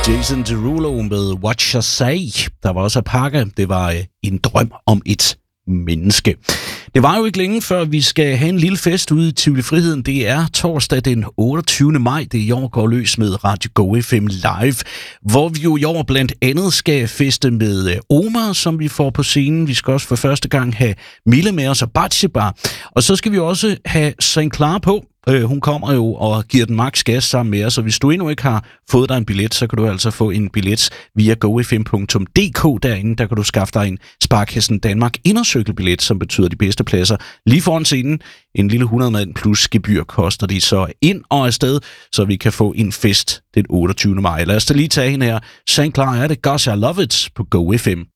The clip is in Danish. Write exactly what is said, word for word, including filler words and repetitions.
Jason Derulo med What You Say. Der var også Pakke. Det var øh, en drøm om et menneske. Det var jo ikke længe før vi skal have en lille fest ude i Tivoli Friheden. Det er torsdag den otteogtyvende maj. Det er i år går løs med Radio Go F M Live, hvor vi jo i år blandt andet skal feste med øh, Omar, som vi får på scenen. Vi skal også for første gang have Mille med os og Batsheba. Og så skal vi også have Saint Clara på. Øh, hun kommer jo og giver den max gas sammen med os, så hvis du endnu ikke har fået dig en billet, så kan du altså få en billet via go f m punktum d k derinde. Der kan du skaffe dig en Sparkassen Danmark indercykelbillet, som betyder de bedste pladser lige foran scenen. En lille hundrede mand plus gebyr koster de så ind og afsted, så vi kan få en fest den otteogtyvende maj. Lad os da lige tage hende her. Saint Clara er det, Gosh I Love It på Go F M.